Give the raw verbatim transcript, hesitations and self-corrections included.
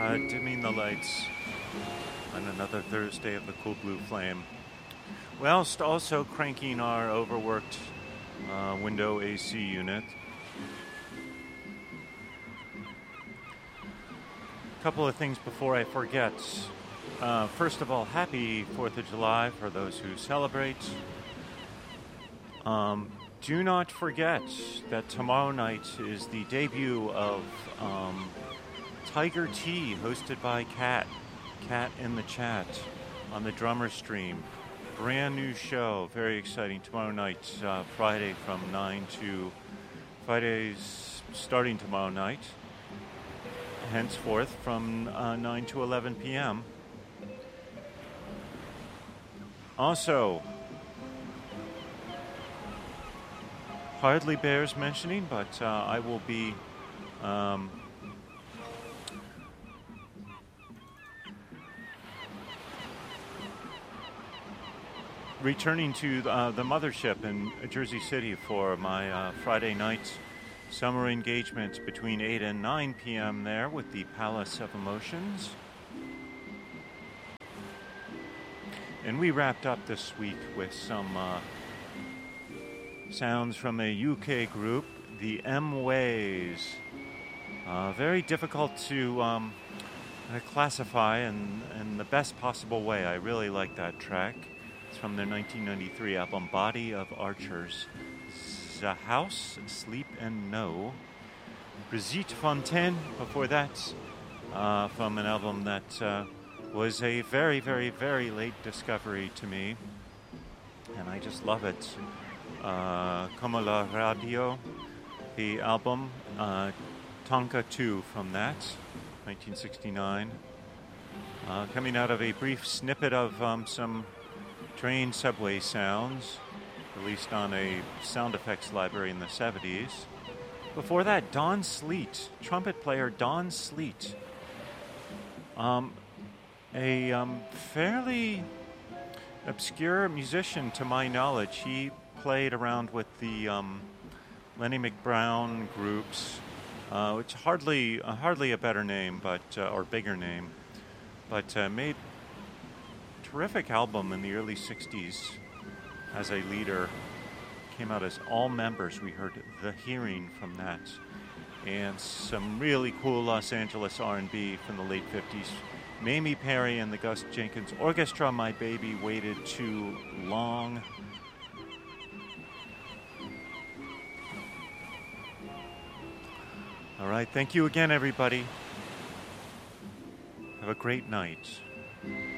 uh, dimming the lights on another Thursday of the Cool Blue Flame. Whilst also cranking our overworked uh, window A C unit. A couple of things before I forget. Uh, first of all, happy fourth of July for those who celebrate. Um, do not forget that tomorrow night is the debut of um, Tiger Tea, hosted by Kat, Kat in the Chat, on the Drummer Stream. Brand new show, very exciting. Tomorrow night, uh, Friday from nine to... Fridays starting tomorrow night, henceforth from uh, nine to eleven p.m. Also, hardly bears mentioning, but uh, I will be um, returning to uh, the mothership in Jersey City for my uh, Friday night summer engagement between eight and nine p.m. there with the Palace of Emotions. And we wrapped up this week with some uh, sounds from a U K group, the M-Ways. Uh, very difficult to um, classify in, in the best possible way. I really like that track. It's from their nineteen ninety-three album, Body of Archers. The House, Sleep and Know. Brigitte Fontaine, before that, uh, from an album that uh, was a very, very, very late discovery to me. And I just love it. Uh, Como la Radio, the album, uh, Tonka two from that, nineteen sixty-nine. Uh, coming out of a brief snippet of um, some train subway sounds, released on a sound effects library in the seventies. Before that, Don Sleet, trumpet player Don Sleet. Um, a um, fairly obscure musician to my knowledge. He played around with the um, Lenny McBrown groups, uh, which hardly uh, hardly a better name, but uh, or bigger name, but uh, made a terrific album in the early sixties. As a leader, came out as all members. We heard The Hearing from that, and some really cool Los Angeles R and B from the late fifties. Mamie Perry and the Gus Jenkins Orchestra, My Baby Waited Too Long. All right, thank you again, everybody. Have a great night.